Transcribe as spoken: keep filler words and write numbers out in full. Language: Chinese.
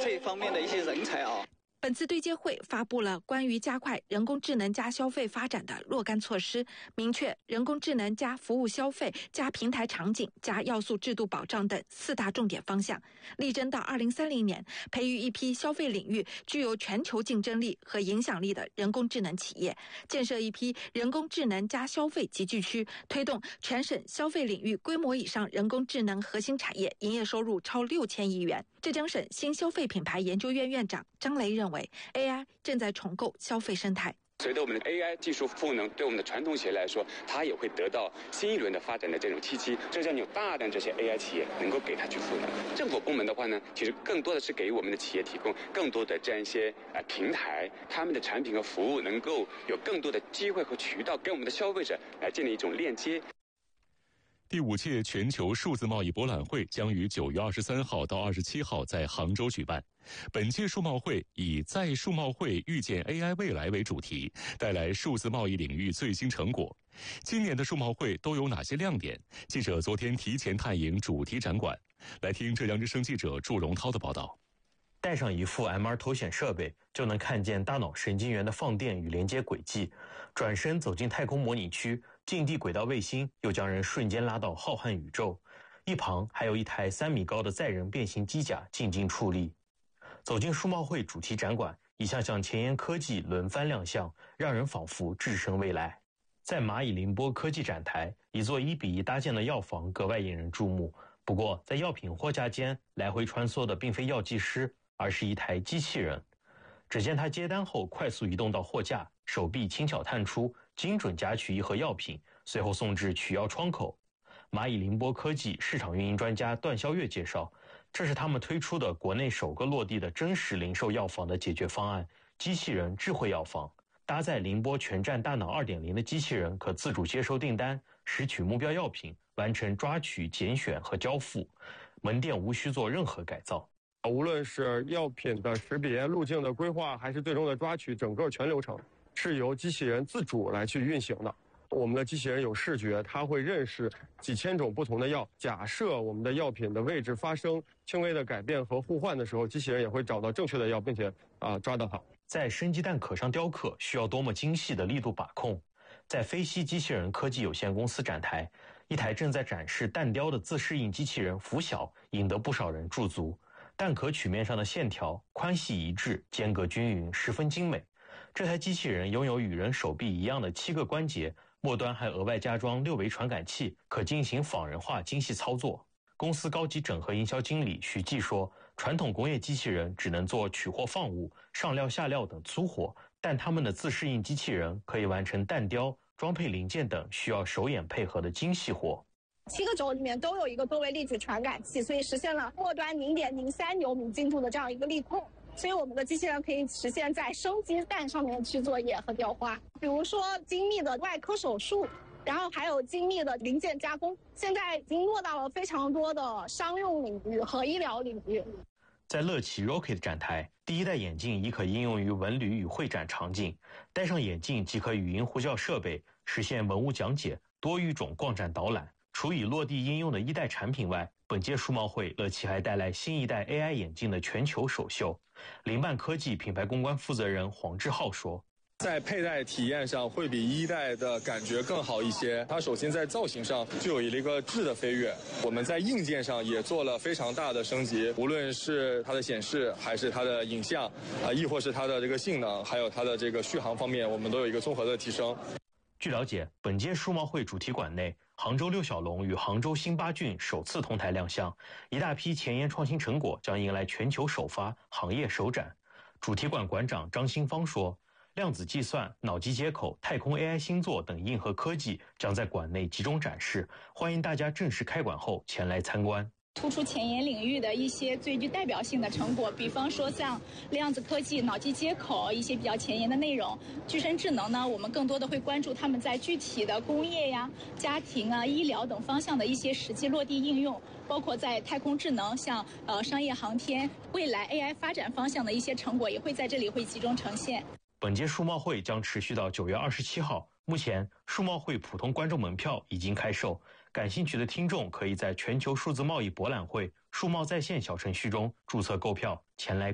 这方面的一些人才啊。 本次对接会发布了关于加快人工智能加消费发展的若干措施，明确人工智能加服务消费加平台场景加要素制度保障等四大重点方向，力争到二零三零年培育一批消费领域具有全球竞争力和影响力的人工智能企业，建设一批人工智能加消费集聚区，推动全省消费领域规模以上人工智能核心产业营业收入超六千亿元。浙江省新消费品牌研究院院长张雷认为 A I 正在重构消费生态。 随着我们的 A I 技术赋能，对我们的传统企业来说，它也会得到新一轮的发展的这种契机。浙江有大量这些 A I 企业能够给它去赋能。政府部门的话呢，其实更多的是给我们的企业提供更多的这样一些呃平台，他们的产品和服务能够有更多的机会和渠道跟我们的消费者来建立一种链接。 第五届全球数字贸易博览会将于九月二十三号到二十七号在杭州举办。本届数贸会以“在数贸会遇见 A I 未来”为主题，带来数字贸易领域最新成果。今年的数贸会都有哪些亮点？记者昨天提前探营主题展馆，来听浙江之声记者祝荣涛的报道。 带上一副 M R 头显设备，就能看见大脑神经元的放电与连接轨迹。转身走进太空模拟区，近地轨道卫星又将人瞬间拉到浩瀚宇宙。一旁还有一台三米高的载人变形机甲进进矗立。走进数贸会主题展馆，一项项前沿科技轮番亮相，让人仿佛置身未来。在蚂蚁凌波科技展台，一座一比一搭建的药房格外引人注目。不过，在药品货架间来回穿梭的并非药剂师，而是一台机器人。只见他接单后快速移动到货架，手臂轻巧探出，精准夹取一盒药品，随后送至取药窗口。蚂蚁凌波科技市场运营专家段霄月介绍，这是他们推出的国内首个落地的真实零售药房的解决方案——机器人智慧药房。搭载凌波全站大脑 二点零 的机器人可自主接收订单，拾取目标药品，完成抓取、拣选和交付，门店无需做任何改造。 无论是药品的识别、路径的规划，还是最终的抓取，整个全流程是由机器人自主来去运行的。我们的机器人有视觉，它会认识几千种不同的药。假设我们的药品的位置发生轻微的改变和互换的时候，机器人也会找到正确的药，并且啊、呃、抓到它。 在生鸡蛋壳上雕刻需要多么精细的力度把控？在飞西机器人科技有限公司展台，一台正在展示蛋雕的自适应机器人拂晓，引得不少人驻足。蛋壳曲面上的线条宽细一致，间隔均匀，十分精美。这台机器人拥有与人手臂一样的七个关节，末端还额外加装六维传感器，可进行仿人化精细操作。公司高级整合营销经理徐继说，传统工业机器人只能做取货放物、上料下料等粗活，但他们的自适应机器人可以完成蛋雕、装配零件等需要手眼配合的精细活。 七个轴里面都有一个多维立体传感器，所以实现了末端 零点零三 牛米精度的这样一个力控。所以我们的机器人可以实现在生鸡蛋上面去作业和雕花，比如说精密的外科手术，然后还有精密的零件加工，现在已经落到了非常多的商用领域和医疗领域。 在乐奇 Rocket 展台，第一代眼镜已可应用于文旅与会展场景，戴上眼镜即可语音呼叫设备，实现文物讲解、多语种逛展导览。除以落地应用的一代产品外，本届数贸会乐奇还带来新一代 A I 眼镜的全球首秀。凌办科技品牌公关负责人黄志浩说， 在佩戴体验上会比一代的感觉更好一些。它首先在造型上就有一个质的飞跃，我们在硬件上也做了非常大的升级，无论是它的显示还是它的影像啊，亦或是它的这个性能，还有它的这个续航方面，我们都有一个综合的提升。 据了解，本届数贸会主题馆内，杭州六小龙与杭州新八骏首次同台亮相，一大批前沿创新成果将迎来全球首发、行业首展。主题馆馆长张新芳说，量子计算、脑机接口、太空 A I 星座等硬核科技将在馆内集中展示，欢迎大家正式开馆后前来参观。 突出前沿领域的一些最具代表性的成果，比方说像量子科技、脑机接口一些比较前沿的内容。具身智能呢，我们更多的会关注他们在具体的工业呀、家庭啊、医疗等方向的一些实际落地应用，包括在太空智能、像呃商业航天、未来 A I 发展方向的一些成果，也会在这里会集中呈现。 本届数贸会将持续到九月二十七号。目前，数贸会普通观众门票已经开售，感兴趣的听众可以在全球数字贸易博览会数贸在线小程序中注册购票，前来